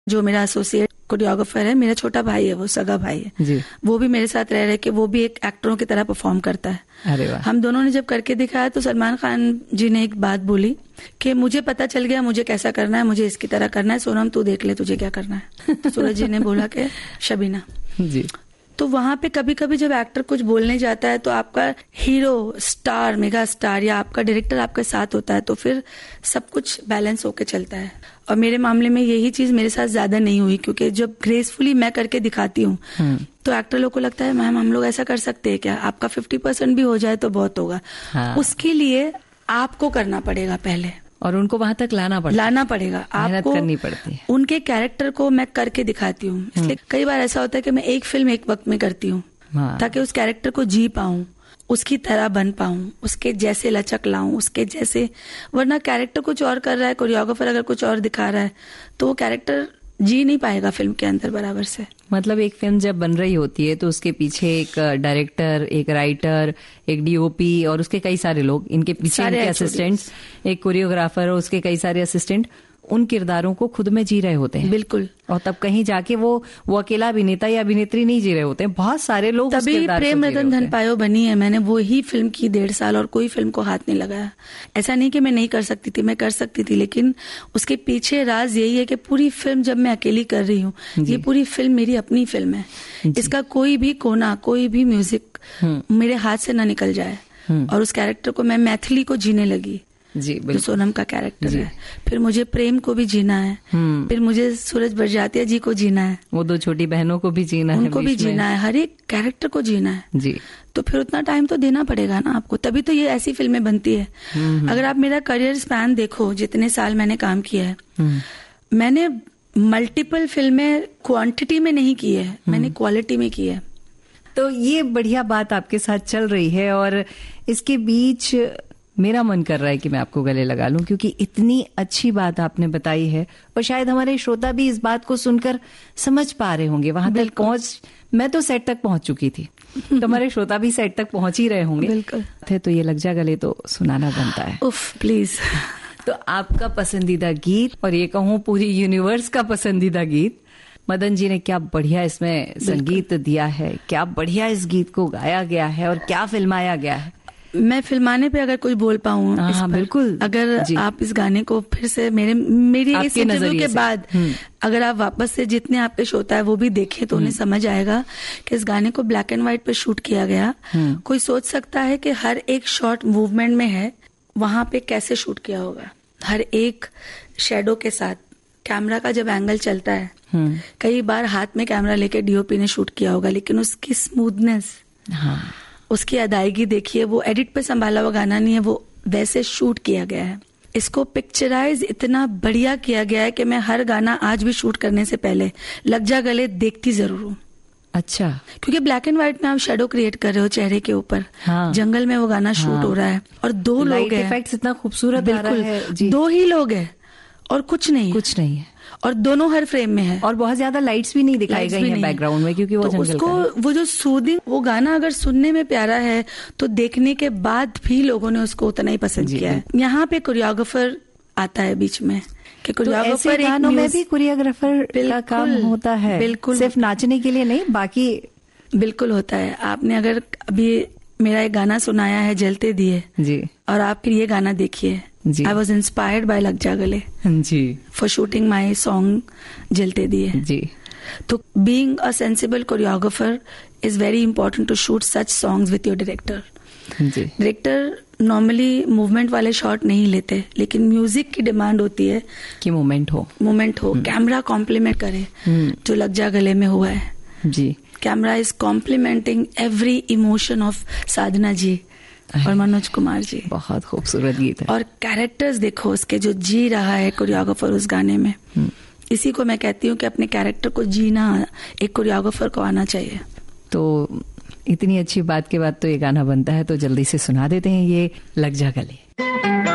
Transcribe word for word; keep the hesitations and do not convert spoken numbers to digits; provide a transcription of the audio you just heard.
जो मेरा associate choreographer है, मेरा छोटा भाई है, वो सगा भाई है जी। वो भी मेरे साथ रह रहे कि वो भी एक एक्टरों की तरह परफॉर्म करता है। अरे वाह। हम दोनों ने जब करके दिखाया तो सलमान खान जी ने एक बात बोली कि मुझे पता चल गया मुझे कैसा करना है, मुझे इसकी तरह करना है, सोनम तू देख ले तुझे क्या करना है। तो सूरज जी ने बोला कि शबीना जी। तो वहां पे कभी कभी जब एक्टर कुछ बोलने जाता है तो आपका हीरो स्टार मेगा स्टार या आपका डायरेक्टर आपके साथ होता है तो फिर सब कुछ बैलेंस होके चलता है। और मेरे मामले में यही चीज मेरे साथ ज्यादा नहीं हुई, क्योंकि जब ग्रेसफुली मैं करके दिखाती हूँ तो एक्टर लोग को लगता है मैम हम लोग ऐसा कर सकते हैं क्या, आपका फिफ्टी परसेंट भी हो जाए तो बहुत होगा। हाँ। उसके लिए आपको करना पड़ेगा पहले और उनको वहां तक लाना पड़ता लाना पड़ेगा आपको, करनी पड़ती है। उनके कैरेक्टर को मैं करके दिखाती हूँ, इसलिए कई बार ऐसा होता है कि मैं एक फिल्म एक वक्त में करती हूँ ताकि उस कैरेक्टर को जी पाऊं, उसकी तरह बन पाऊं, उसके जैसे लचक लाऊं, उसके जैसे, वरना कैरेक्टर कुछ और कर रहा है, कोरियोग्राफर अगर कुछ और दिखा रहा है तो वो कैरेक्टर जी नहीं पाएगा फिल्म के अंदर बराबर से। मतलब एक फिल्म जब बन रही होती है तो उसके पीछे एक डायरेक्टर, एक राइटर, एक डीओपी और उसके कई सारे लोग, इनके पीछे इनके असिस्टेंट्स, एक कोरियोग्राफर और उसके कई सारे असिस्टेंट उन किरदारों को खुद में जी रहे होते हैं। बिल्कुल। और तब कहीं जाके वो वो अकेला अभिनेता या अभिनेत्री नहीं जी रहे होते हैं, बहुत सारे लोग उस किरदार को जी रहे होते हैं। तभी प्रेम रतन धन पायो बनी है, मैंने वो ही फिल्म की डेढ़ साल और कोई फिल्म को हाथ नहीं लगाया। ऐसा नहीं कि मैं नहीं कर सकती थी, मैं कर सकती थी, लेकिन उसके पीछे राज यही है कि पूरी फिल्म जब मैं अकेली कर रही हूँ, ये पूरी फिल्म मेरी अपनी फिल्म है, इसका कोई भी कोना, कोई भी म्यूजिक मेरे हाथ से ना निकल जाए। और उस कैरेक्टर को मैं मैथिली को जीने लगी जी, जो सोनम का कैरेक्टर है, फिर मुझे प्रेम को भी जीना है, फिर मुझे सूरज बड़जात्या जी को जीना है, वो दो छोटी बहनों को भी जीना है, उनको भी जीना है, हर एक कैरेक्टर को जीना है जी। तो फिर उतना टाइम तो देना पड़ेगा ना आपको, तभी तो ये ऐसी फिल्में बनती है। अगर आप मेरा करियर स्पैन देखो, जितने साल मैंने काम किया है, मैंने मल्टीपल फिल्में क्वांटिटी में नहीं की है, मैंने क्वालिटी में की है। तो ये बढ़िया बात आपके साथ चल रही है और इसके बीच मेरा मन कर रहा है कि मैं आपको गले लगा लूं, क्योंकि इतनी अच्छी बात आपने बताई है और शायद हमारे श्रोता भी इस बात को सुनकर समझ पा रहे होंगे। वहां तक पहुंच, मैं तो सेट तक पहुंच चुकी थी तो हमारे श्रोता भी सेट तक पहुंच ही रहे होंगे। बिल्कुल। थे तो ये लग जा गले तो सुनाना बनता है। उफ प्लीज। तो आपका पसंदीदा गीत, और ये कहूँ पूरी यूनिवर्स का पसंदीदा गीत, मदन जी ने क्या बढ़िया इसमें संगीत दिया है, क्या बढ़िया इस गीत को गाया गया है और क्या फिल्माया गया है। मैं फिल्माने पे अगर कुछ बोल पाऊँ, हाँ बिल्कुल, अगर आप इस गाने को फिर से मेरे मेरी इस इंटरव्यू के बाद अगर आप वापस से जितने आपके शो होता है वो भी देखें तो उन्हें समझ आएगा कि इस गाने को ब्लैक एंड व्हाइट पे शूट किया गया। कोई सोच सकता है कि हर एक शॉट मूवमेंट में है, वहां पे कैसे शूट किया होगा, हर एक शेडो के साथ कैमरा का जब एंगल चलता है, कई बार हाथ में कैमरा लेके डीओपी ने शूट किया होगा, लेकिन उसकी स्मूथनेस, हाँ, उसकी अदायगी देखिए, वो एडिट पे संभाला हुआ गाना नहीं है, वो वैसे शूट किया गया है। इसको पिक्चराइज इतना बढ़िया किया गया है कि मैं हर गाना आज भी शूट करने से पहले लग जा गले देखती जरूर हूँ। अच्छा। क्योंकि ब्लैक एंड व्हाइट में आप शेडो क्रिएट कर रहे हो चेहरे के ऊपर, हाँ, जंगल में वो गाना शूट हाँ, हो रहा है और दो लोग हैं, इफेक्ट्स इतना खूबसूरत आ रहा है जी। दो ही लोग हैं और कुछ नहीं कुछ नहीं है और दोनों हर फ्रेम में है और बहुत ज्यादा लाइट्स भी नहीं दिखाई गई हैं बैकग्राउंड में, क्योंकि वो तो जंगल उसको का है। वो जो सूदिंग, वो गाना अगर सुनने में प्यारा है तो देखने के बाद भी लोगों ने उसको उतना ही पसंद किया है। यहाँ पे कोरियोग्राफर आता है बीच में कि कोरियोग्राफर तो गानों में भी कोरियोग्राफर का काम होता है, बिल्कुल, सिर्फ नाचने के लिए नहीं, बाकी बिल्कुल होता है। आपने अगर अभी मेरा एक गाना सुनाया है जलते दिए जी, और आप फिर ये गाना देखिए, आई वॉज इंस्पायर्ड बाय लग जा गले जी फॉर शूटिंग माई सॉन्ग जलते दिए जी। तो being a sensible choreographer is very important to shoot such songs with your director. Director normally movement वाले शॉट नहीं लेते, लेकिन म्यूजिक की डिमांड होती है कि मूवमेंट हो, मूवमेंट हो, कैमरा कॉम्प्लीमेंट करे, जो लग जा गले में हुआ है जी। Camera is complementing every emotion of साधना जी और मनोज कुमार जी। बहुत खूबसूरत गीत है और कैरेक्टर्स देखो उसके, जो जी रहा है कोरियोग्राफर उस गाने में, इसी को मैं कहती हूँ कि अपने कैरेक्टर को जीना एक कोरियोग्राफर को आना चाहिए। तो इतनी अच्छी बात के बाद तो ये गाना बनता है, तो जल्दी से सुना देते हैं ये लग जा गले।